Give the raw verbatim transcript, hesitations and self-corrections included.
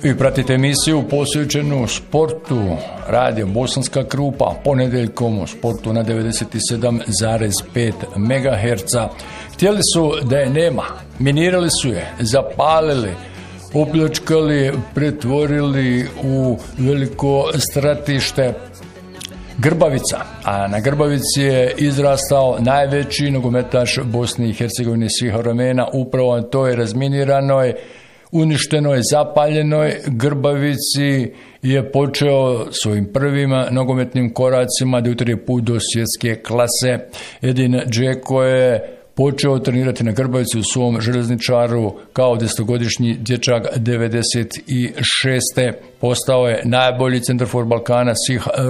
Vi pratite emisiju posvećenu sportu Radio Bosanska Krupa ponedeljkom u sportu na devedeset sedam zarez pet megaherca. Htjeli su da je nema, minirali su je, zapalili, opljačkali, pretvorili u veliko stratište Grbavica, a na Grbavici je izrastao najveći nogometaš Bosne i Hercegovine svih vremena, upravo to je razminiranoj, uništenoj, zapaljenoj Grbavici je počeo svojim prvim nogometnim koracima da utire put do svjetske klase. Edin Džeko je počeo trenirati na Grbavici u svom željezničaru kao desetogodišnji dječak devedeset šeste. Postao je najbolji centarfor Balkana svih